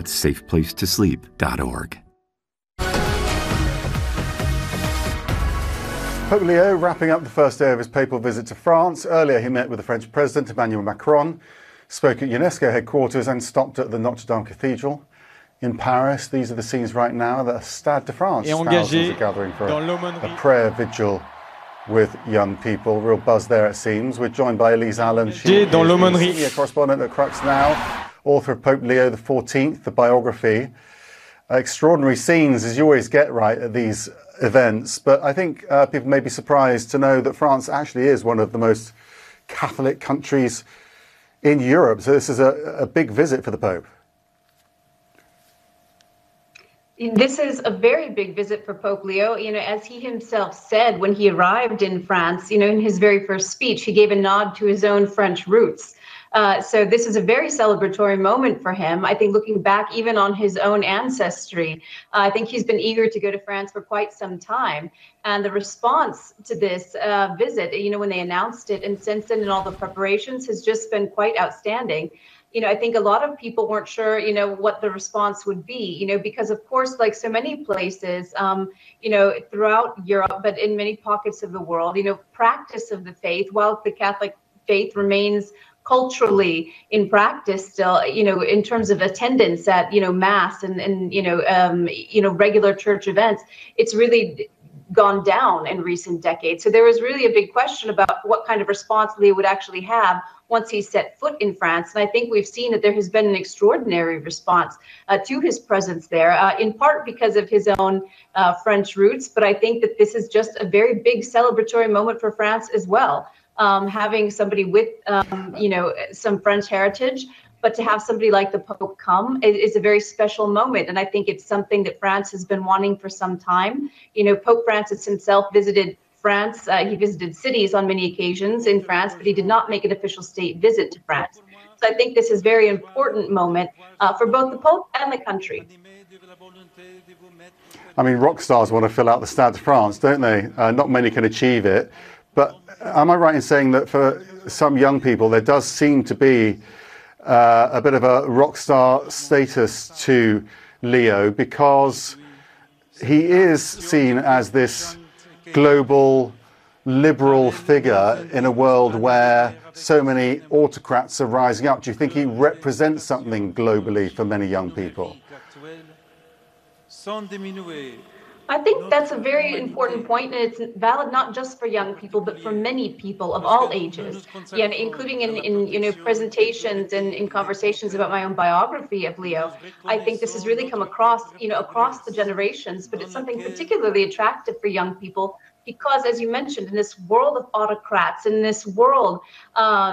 safeplacetosleep.org. Pope Leo wrapping up the first day of his papal visit to France. Earlier he met with the French President Emmanuel Macron, spoke at UNESCO headquarters and stopped at the Notre Dame Cathedral in Paris. These are the scenes right now. The Stade de France. Thousands are gathering for a prayer vigil with young people. Real buzz there, it seems. We're joined by Elise Allen. She is the senior correspondent at Crux Now, author of Pope Leo XIV, the biography. Extraordinary scenes, as you always get right at these events. But I think people may be surprised to know that France actually is one of the most Catholic countries in Europe. So this is a big visit for the Pope. This is a very big visit for Pope Leo. As he himself said when he arrived in France, in his very first speech, he gave a nod to his own French roots. So this is a very celebratory moment for him. I think looking back even on his own ancestry, I think he's been eager to go to France for quite some time. And the response to this visit, when they announced it and since then and all the preparations has just been quite outstanding. I think a lot of people weren't sure, what the response would be, because of course, like so many places, throughout Europe, but in many pockets of the world, practice of the faith, while the Catholic faith remains culturally in practice still, in terms of attendance at, mass and regular church events, it's really gone down in recent decades. So there was really a big question about what kind of response Leo would actually have once he set foot in France. And I think we've seen that there has been an extraordinary response to his presence there, in part because of his own French roots. But I think that this is just a very big celebratory moment for France as well. Having somebody with, some French heritage, but to have somebody like the Pope come is a very special moment. And I think it's something that France has been wanting for some time. Pope Francis himself visited France. He visited cities on many occasions in France, but he did not make an official state visit to France. So I think this is a very important moment for both the Pope and the country. I mean, rock stars want to fill out the Stade de France, don't they? Not many can achieve it. But am I right in saying that for some young people, there does seem to be a bit of a rock star status to Leo because he is seen as this global liberal figure in a world where so many autocrats are rising up? Do you think he represents something globally for many young people? I think that's a very important point, and it's valid not just for young people, but for many people of all ages, including in presentations and in conversations about my own biography of Leo. I think this has really come across, across the generations, but it's something particularly attractive for young people because, as you mentioned, in this world of autocrats, in this world